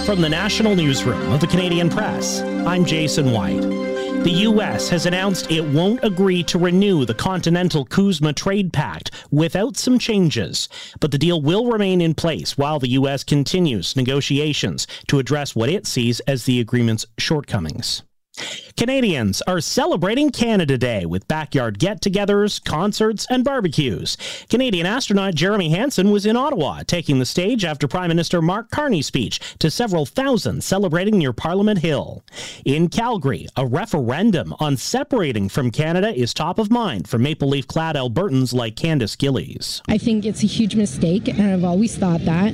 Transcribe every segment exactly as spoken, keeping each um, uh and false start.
From the National Newsroom of the Canadian Press, I'm Jason White. The U S has announced it won't agree to renew the Continental CUSMA Trade Pact without some changes, but the deal will remain in place while the U S continues negotiations to address what it sees as the agreement's shortcomings. Canadians are celebrating Canada Day with backyard get-togethers, concerts, and barbecues. Canadian astronaut Jeremy Hansen was in Ottawa, taking the stage after Prime Minister Mark Carney's speech to several thousand celebrating near Parliament Hill. In Calgary, a referendum on separating from Canada is top of mind for Maple Leaf-clad Albertans like Candice Gillies. I think it's a huge mistake, and I've always thought that.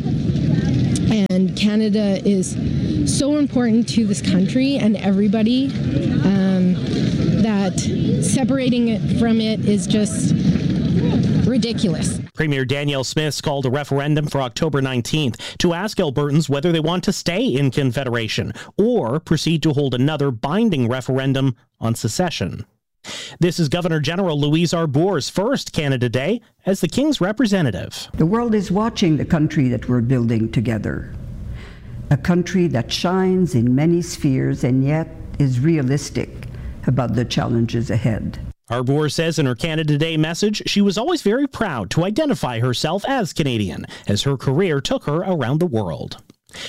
And Canada is so important to this country and everybody um, that separating it from it is just ridiculous. Premier Danielle Smith called a referendum for October nineteenth to ask Albertans whether they want to stay in Confederation or proceed to hold another binding referendum on secession. This is Governor General Louise Arbour's first Canada Day as the King's representative. The world is watching the country that we're building together. A country that shines in many spheres and yet is realistic about the challenges ahead. Arbour says in her Canada Day message she was always very proud to identify herself as Canadian as her career took her around the world.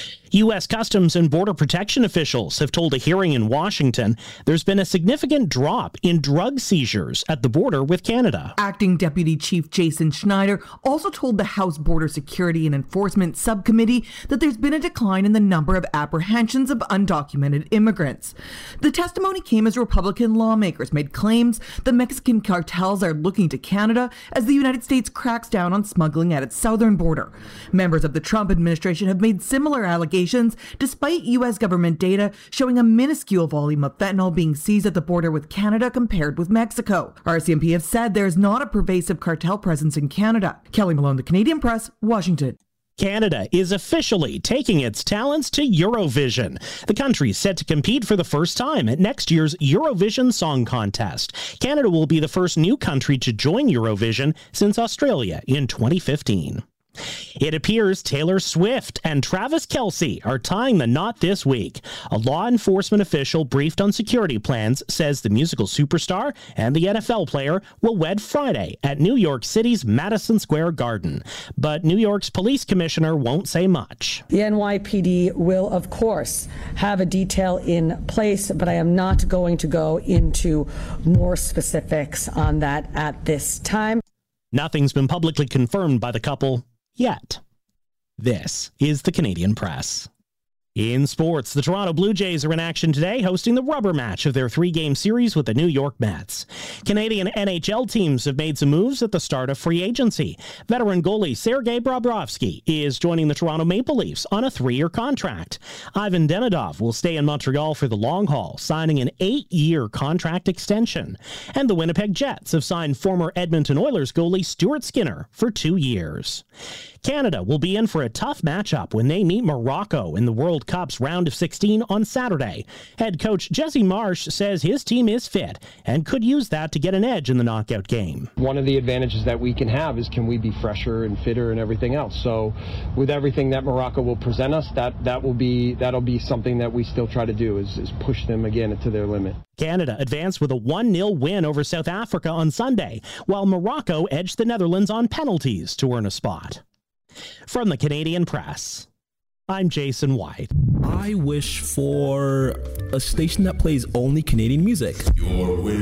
U S Customs and Border Protection officials have told a hearing in Washington there's been a significant drop in drug seizures at the border with Canada. Acting Deputy Chief Jason Schneider also told the House Border Security and Enforcement Subcommittee that there's been a decline in the number of apprehensions of undocumented immigrants. The testimony came as Republican lawmakers made claims that Mexican cartels are looking to Canada as the United States cracks down on smuggling at its southern border. Members of the Trump administration have made similar allegations despite U S government data showing a minuscule volume of fentanyl being seized at the border with Canada compared with Mexico. R C M P have said there's not a pervasive cartel presence in Canada. Kelly Malone, The Canadian Press, Washington. Canada is officially taking its talents to Eurovision. The country is set to compete for the first time at next year's Eurovision Song Contest. Canada will be the first new country to join Eurovision since Australia in twenty fifteen. It appears Taylor Swift and Travis Kelce are tying the knot this week. A law enforcement official briefed on security plans says the musical superstar and the N F L player will wed Friday at New York City's Madison Square Garden. But New York's police commissioner won't say much. The N Y P D will, of course, have a detail in place, but I am not going to go into more specifics on that at this time. Nothing's been publicly confirmed by the couple yet. This is the Canadian Press. In sports, the Toronto Blue Jays are in action today, hosting the rubber match of their three-game series with the New York Mets. Canadian N H L teams have made some moves at the start of free agency. Veteran goalie Sergei Bobrovsky is joining the Toronto Maple Leafs on a three-year contract. Ivan Demidov will stay in Montreal for the long haul, signing an eight-year contract extension. And the Winnipeg Jets have signed former Edmonton Oilers goalie Stuart Skinner for two years. Canada will be in for a tough matchup when they meet Morocco in the World Cup's round of sixteen on Saturday. Head coach Jesse Marsh says his team is fit and could use that to get an edge in the knockout game. One of the advantages that we can have is can we be fresher and fitter and everything else. So with everything that Morocco will present us, that that will be that'll be something that we still try to do is, is push them again to their limit. Canada advanced with a one nil win over South Africa on Sunday, while Morocco edged the Netherlands on penalties to earn a spot. From the Canadian Press, I'm Jason White. I wish for a station that plays only Canadian music. Your wish